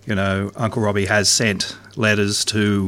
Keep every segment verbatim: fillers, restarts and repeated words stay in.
you know, Uncle Robbie has sent letters to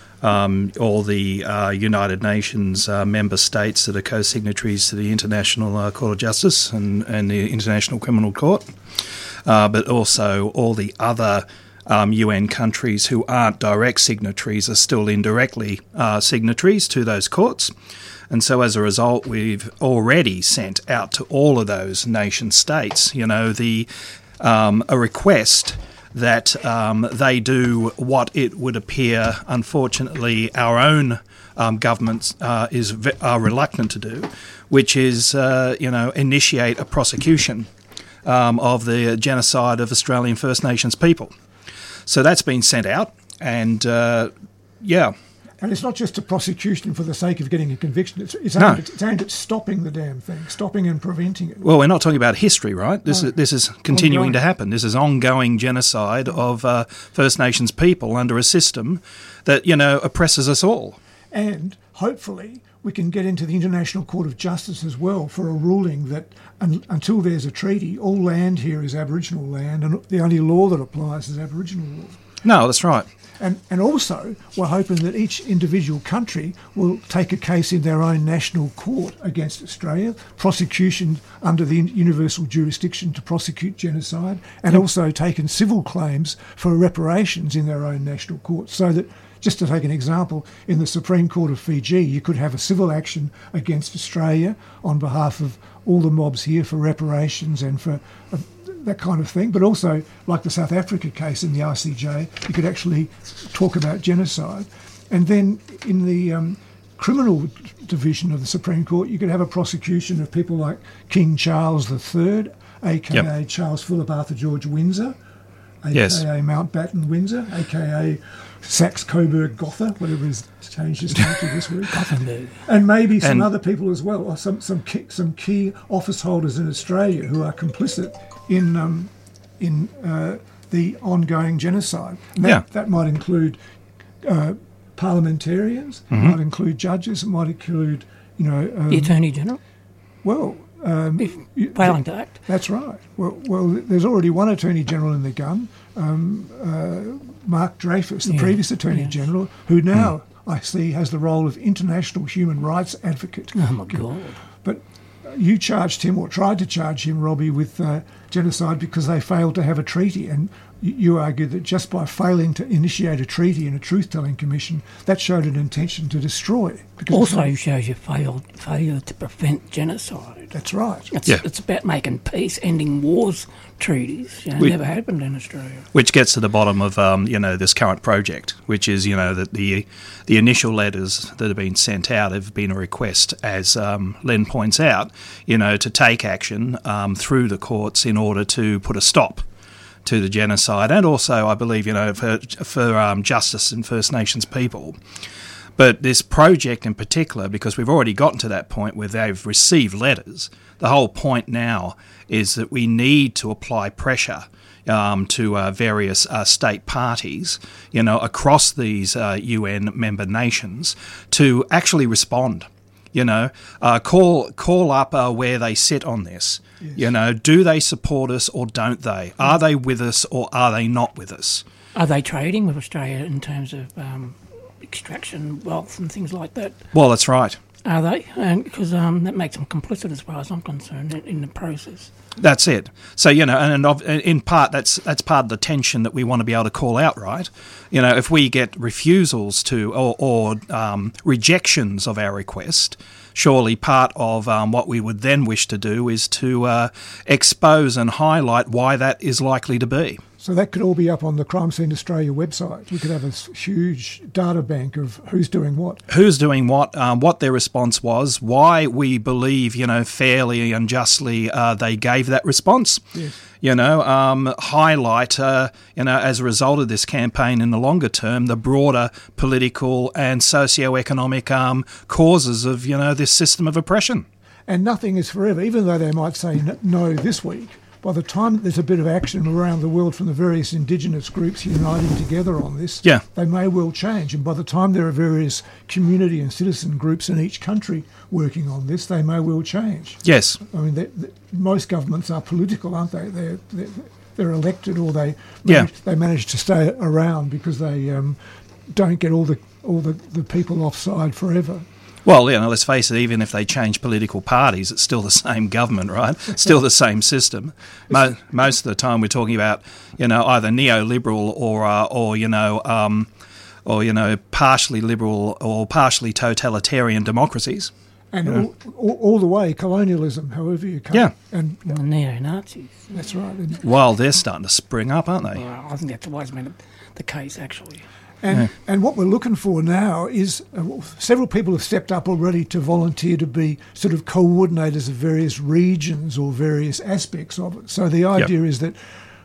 um, all the uh, United Nations uh, member states that are co-signatories to the International uh, Court of Justice and, and the International Criminal Court, uh, but also all the other um, U N countries who aren't direct signatories are still indirectly uh, signatories to those courts. And so as a result, we've already sent out to all of those nation states, you know, the um, a request that um, they do what it would appear, unfortunately, our own um, governments uh, is are reluctant to do, which is, uh, you know, initiate a prosecution um, of the genocide of Australian First Nations people. So that's been sent out, and uh, yeah. And it's not just a prosecution for the sake of getting a conviction. It's, it's, aimed, no. at, it's aimed at stopping the damn thing, stopping and preventing it. Well, we're not talking about history, right? This, no. is, this is continuing ongoing. to happen. This is ongoing genocide of uh, First Nations people under a system that, you know, oppresses us all. And hopefully we can get into the International Court of Justice as well for a ruling that un, until there's a treaty, all land here is Aboriginal land and the only law that applies is Aboriginal law. No, that's right. And and also, we're hoping that each individual country will take a case in their own national court against Australia, prosecution under the universal jurisdiction to prosecute genocide, and yep. also taken civil claims for reparations in their own national court. So that, just to take an example, in the Supreme Court of Fiji, you could have a civil action against Australia on behalf of all the mobs here for reparations and for uh, that kind of thing, but also, like the South Africa case in the I C J, you could actually talk about genocide. And then in the um, criminal division of the Supreme Court, you could have a prosecution of people like King Charles the Third, a k a. Yep. Charles Philip Arthur George Windsor, a k a. Yes. Mountbatten Windsor, a k a. Saxe-Coburg Gotha, whatever he's changed his name to this week. Gothenburg. And maybe some and other people as well, or some some key, some key office holders in Australia who are complicit in um, in uh, the ongoing genocide. And that, yeah. that might include uh, parliamentarians, mm-hmm. might include judges, it might include, you know... Um, the Attorney General? Well... Um, if failing to act. That's right. Well, well, there's already one Attorney General in the gun, um, uh, Mark Dreyfus, the yeah. previous Attorney yes. General, who now, mm. I see, has the role of international human rights advocate. Oh, my God. But you charged him, or tried to charge him, Robbie, with uh, genocide because they failed to have a treaty. And you, you argue that just by failing to initiate a treaty in a truth-telling commission, that showed an intention to destroy. Also shows you failed failure to prevent genocide. That's right. It's, yeah. it's about making peace, ending wars, treaties. You know, we, never happened in Australia. Which gets to the bottom of um, you know this current project, which is you know that the the initial letters that have been sent out have been a request, as um, Len points out, you know, to take action um, through the courts in order to put a stop to the genocide, and also I believe you know for for um, justice in First Nations people. But this project in particular, because we've already gotten to that point where they've received letters, the whole point now is that we need to apply pressure um, to uh, various uh, state parties, you know, across these uh, U N member nations to actually respond. You know, uh, call call up uh, where they sit on this. Yes. You know, do they support us or don't they? Are they with us or are they not with us? Are they trading with Australia in terms of um, extraction, wealth and things like that? Well, that's right. Are they? And because um, that makes them complicit as far as I'm concerned in, in the process. That's it. So, you know, and, and in part, that's that's part of the tension that we want to be able to call out, right? You know, if we get refusals to or, or um, rejections of our request, surely part of um, what we would then wish to do is to uh, expose and highlight why that is likely to be. So that could all be up on the Crime Scene Australia website. We could have a huge data bank of who's doing what. Who's doing what, um, what their response was, why we believe, you know, fairly and justly uh, they gave that response. Yes. You know, um, highlight, uh, you know, as a result of this campaign in the longer term, the broader political and socio-economic um, causes of, you know, this system of oppression. And nothing is forever, even though they might say no this week. By the time there's a bit of action around the world from the various Indigenous groups uniting together on this, yeah. they may well change. And by the time there are various community and citizen groups in each country working on this, they may well change. Yes. I mean, they, they, most governments are political, aren't they? They're, they're, they're elected or they Yeah. manage, they manage to stay around because they um, don't get all the all the, the people offside forever. Well, you know, let's face it, even if they change political parties, it's still the same government, right? Still the same system. Mo- most of the time we're talking about, you know, either neoliberal or, uh, or you know, um, or, you know, partially liberal or partially totalitarian democracies. And Yeah. all, all, all the way, colonialism, however you come. Yeah. And The neo-Nazis. that's right. And, Well, they're starting to spring up, aren't they? Well, I think that's always been the case, actually. and, and what we're looking for now is uh, several people have stepped up already to volunteer to be sort of coordinators of various regions or various aspects of it. So the idea is that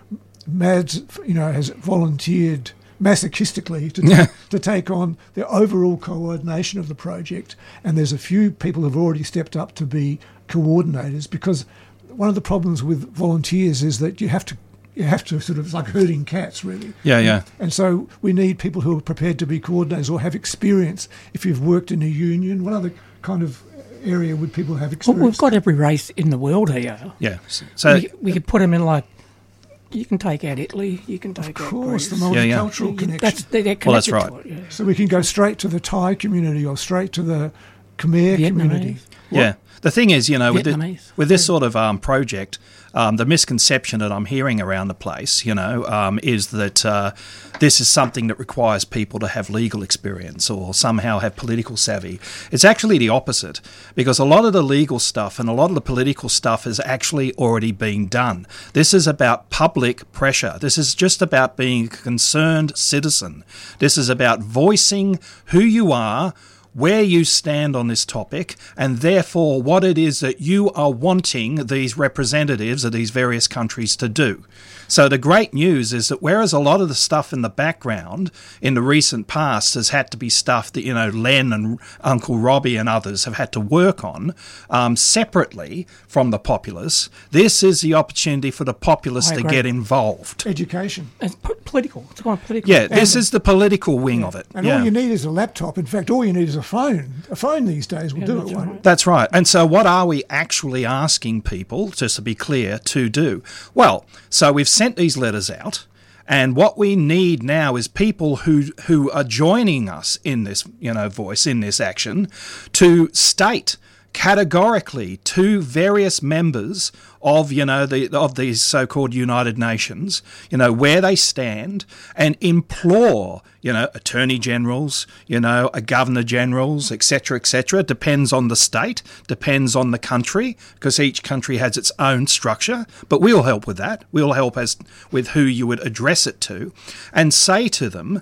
MADS, you know, has volunteered masochistically to, Yeah. to take on the overall coordination of the project, and there's a few people who have already stepped up to be coordinators, because one of the problems with volunteers is that you have to you have to sort of, it's like herding cats, really. Yeah, yeah. And so we need people who are prepared to be coordinators or have experience. If you've worked in a union, what other kind of area would people have Well, experience? we've got every race in the world here. Yeah. So, we, we could put them in like, you can take out Italy, you can take of out course, the Greece. Yeah, yeah. multicultural You- connection. That's, they're, they're Well, that's connected right. to it, yeah. So we can go straight to the Thai community or straight to the Khmer Vietnamese. community. yeah. The thing is, you know, with, the, Vietnamese. with this sort of um, project, um, the misconception that I'm hearing around the place, you know, um, is that uh, this is something that requires people to have legal experience or somehow have political savvy. It's actually the opposite, because a lot of the legal stuff and a lot of the political stuff has actually already been done. This is about public pressure. This is just about being a concerned citizen. This is about voicing who you are, where you stand on this topic, and therefore what it is that you are wanting these representatives of these various countries to do. So the great news is that whereas a lot of the stuff in the background in the recent past has had to be stuff that, you know, Len and Uncle Robbie and others have had to work on um, separately from the populace, this is the opportunity for the populace I to agree. get involved. Education. It's po- political. It's quite political. Yeah, this is the political wing of it. And yeah. all you need is a laptop. In fact, all you need is a phone. A phone these days will Yeah, do that's it, won't right. it? That's right. And so what are we actually asking people, just to be clear, to do? Well, so we've sent these letters out, and what we need now is people who who are joining us in this, you know, voice, in this action, to state categorically to various members of, you know, the of these so-called United Nations, you know, where they stand, and implore, you know, attorney generals, you know, a governor generals, et cetera, et cetera. Depends on the state, depends on the country, because each country has its own structure. But we'll help with that. We'll help as with who you would address it to, and say to them,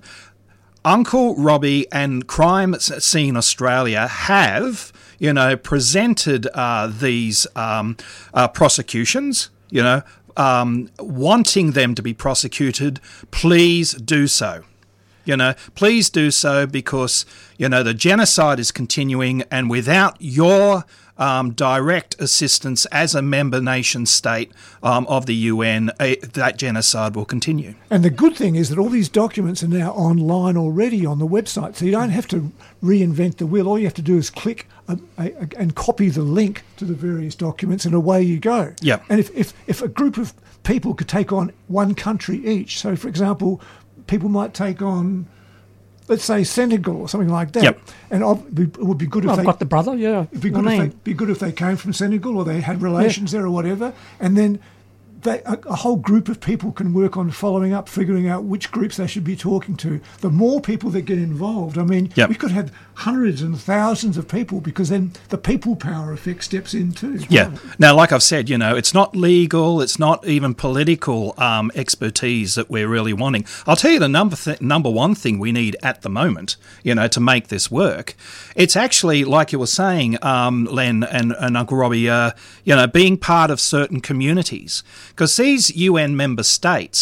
Uncle Robbie and Crime Scene Australia have, you know, presented uh, these um, uh, prosecutions, you know, um, wanting them to be prosecuted. Please do so. You know, please do so, because, you know, the genocide is continuing, and without your um, direct assistance as a member nation state um, of the U N, uh, that genocide will continue. And the good thing is that all these documents are now online already on the website, so you don't have to reinvent the wheel. All you have to do is click a, a, a, and copy the link to the various documents, and away you go. Yep. And if, if, if a group of people could take on one country each, so for example, people might take on, let's say, Senegal or something like that. Yep. And ob- it would be good if I've they got the brother, yeah. It'd be I good, mean, if they, be good if they came from Senegal or they had relations there or whatever, and then they, a, a whole group of people can work on following up, figuring out which groups they should be talking to. The more people that get involved, I mean, Yep. we could have hundreds and thousands of people, because then the people power effect steps in too. Yeah. Now, like I've said, you know, it's not legal, it's not even political um, expertise that we're really wanting. I'll tell you the number th- number one thing we need at the moment, you know, to make this work. It's actually, like you were saying, um, Len and, and Uncle Robbie, uh, you know, being part of certain communities. Because these U N member states,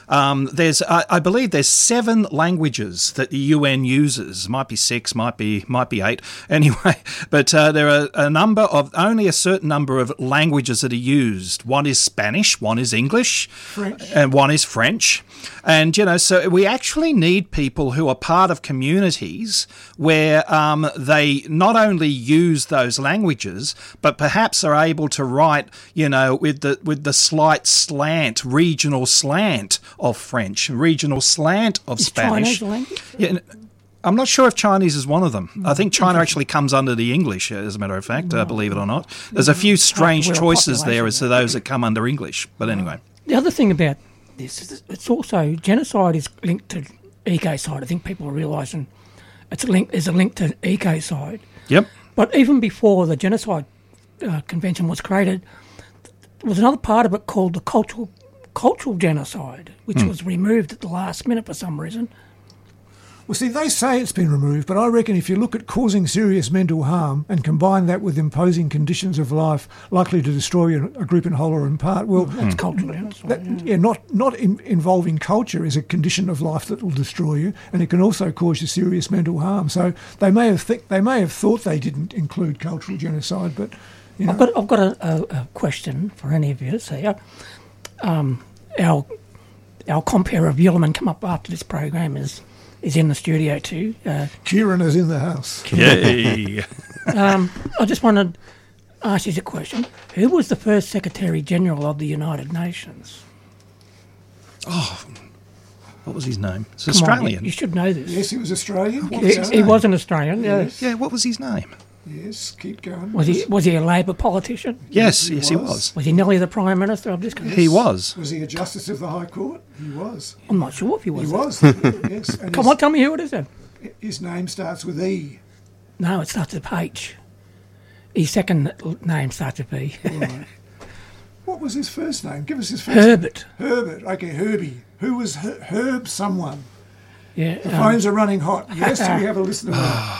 Um, there's, I, I believe, there's seven languages that the U N uses. Might be six, might be might be eight. Anyway, but uh, there are a number of only a certain number of languages that are used. One is Spanish, one is English, French, and one is French. And you know, so we actually need people who are part of communities where um, they not only use those languages, but perhaps are able to write, you know, with the with the slight slant, regional slant of French, regional slant of Is Spanish. Chinese a language? Yeah, I'm not sure if Chinese is one of them. I think China actually comes under the English, as a matter of fact, uh, believe it or not. There's a few strange We're a choices there population, as to those that come under English. But anyway. The other thing about this is it's also genocide is linked to ecocide. I think people are realising it's a link. There's a link to ecocide. Yep. But even before the genocide uh, convention was created, there was another part of it called the cultural cultural genocide, which Mm. was removed at the last minute for some reason. Well, see, they say it's been removed, but I reckon if you look at causing serious mental harm and combine that with imposing conditions of life likely to destroy a a group in whole or in part, well, That's cultural genocide. that, yeah. yeah, not not in, involving culture is a condition of life that will destroy you, and it can also cause you serious mental harm. So they may have th- they may have thought they didn't include cultural genocide, but you know, I've got I've got a, a, a question for any of you here. Um, our our compere of Yulman come up after this program is is in the studio too. Uh, Kieran is in the house. Yay. um, I just wanted to ask you a question. Who was the first Secretary General of the United Nations? What was his name? It's Come on, you- Australian. you should know this. Yes, he was Australian. What He, was his he name? was an Australian. Yeah. Yes. Yeah, what was his name? Yes, keep going. Was he was he a Labor politician? Yes, he yes, he was. was. Was he nearly the Prime Minister of this country? He was. Was he a justice of the High Court? He was. I'm not sure if he was. He was. Yes. And Come his, on, tell me who it is then. his name starts with E. No, it starts with H. His second name starts with B. Right. What was his first name? Give us his first Herbert. Herbert. Okay, Herbie. Who was Her- Herb someone? Yeah. The um, phones are running hot. Yes, we have a listener.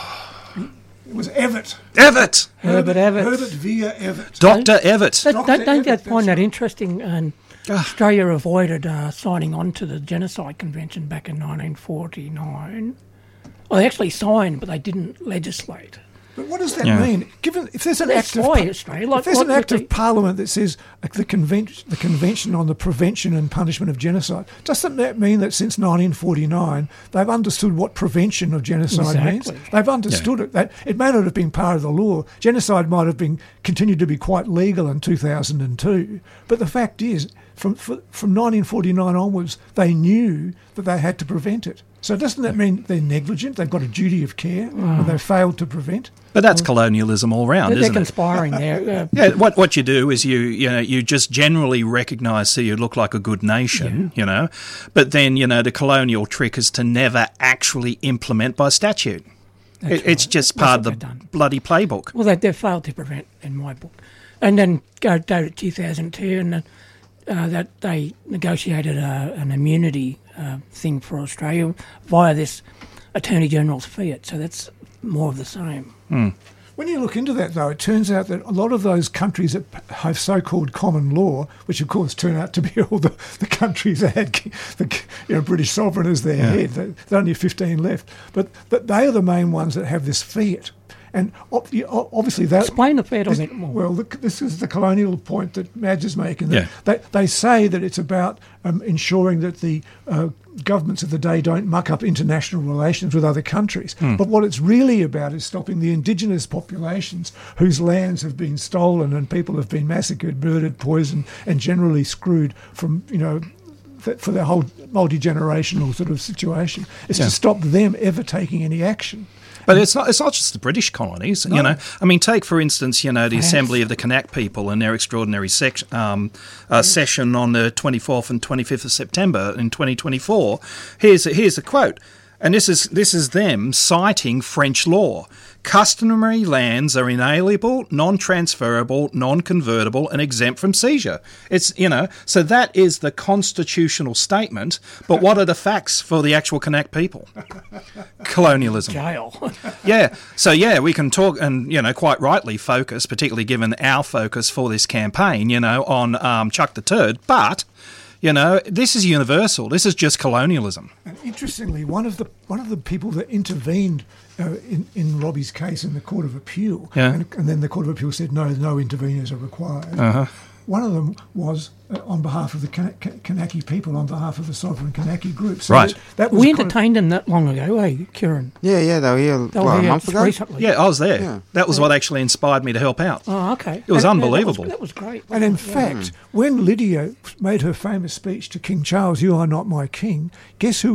It was Evatt. Evatt! Herbert Evatt. Herbert Via Evatt. Doctor Evatt. Don't, Doctor don't, don't you Evatt, find that's that interesting? And Ah. Australia avoided uh, signing on to the Genocide Convention back in nineteen forty-nine. Well, they actually signed, but they didn't legislate. But what does that Yeah. mean? Given if there's an That's act of why par- Australia, like, if there's like an act with of the- Parliament that says like, the convention, the Convention on the Prevention and Punishment of Genocide, doesn't that mean that since nineteen forty-nine they've understood what prevention of genocide means? Exactly. They've understood it. That it may not have been part of the law. Genocide might have been continued to be quite legal in two thousand two, but the fact is, from for, from nineteen forty-nine onwards, they knew that they had to prevent it. So doesn't that mean they're negligent? They've got a duty of care, and they've failed to prevent? But that's colonialism all round, They're, they're isn't it? conspiring there. Uh, Yeah, what what you do is you you know you just generally recognise so you look like a good nation, you know, but then you know the colonial trick is to never actually implement by statute. It, it's just That's part what of the they've done. bloody playbook. Well, they, they've failed to prevent, in my book. And then go, go to two thousand two, and uh, uh, that they negotiated a, an immunity uh, thing for Australia via this Attorney General's fiat. So that's more of the same. When you look into that, though, it turns out that a lot of those countries that have so-called common law, which of course turn out to be all the, the countries that had the you know, British sovereign as their head, there- there's only fifteen left, but, but they are the main ones that have this fiat. And ob- you- o- obviously that... Explain the fiat a this, bit more. Well, the, this is the colonial point that Madge is making. That Yeah. they, they say that it's about um, ensuring that the uh, governments of the day don't muck up international relations with other countries. But what it's really about is stopping the indigenous populations whose lands have been stolen and people have been massacred, murdered, poisoned, and generally screwed from, you know, th- for their whole multi-generational sort of situation. It's Yeah. to stop them ever taking any action. But it's not. It's not just the British colonies. You know, I mean, take for instance, you know, the France. Assembly of the Kanak people and their extraordinary sec- um, uh, session on the twenty-fourth and twenty-fifth of September in twenty twenty-four. Here's a, here's a quote, and this is this is them citing French law. Customary lands are inalienable, non-transferable, non-convertible, and exempt from seizure. It's, you know, so that is the constitutional statement. But what are the facts for the actual Kanak people? Colonialism. Jail. Yeah. So, yeah, we can talk and, you know, quite rightly focus, particularly given our focus for this campaign, you know, on um, Chuck the Turd. But, You know, this is universal. This is just colonialism. And interestingly, one of the one of the people that intervened uh, in in Robbie's case in the Court of Appeal, Yeah. and, and then the Court of Appeal said no, no interveners are required. Uh-huh. One of them was uh, on behalf of the Kan- Kan- Kanaki people, on behalf of the sovereign Kanaki group. So Right. That, that was We kind of- entertained them that long ago, eh, Kieran? Yeah, yeah, they were here, They what, were a here month just ago? recently. Yeah, I was there. Yeah. That was what actually inspired me to help out. Oh, okay. It was And- yeah, unbelievable. That was, that was great. And in Yeah. fact, when Lydia made her famous speech to King Charles, "You are not my king," guess who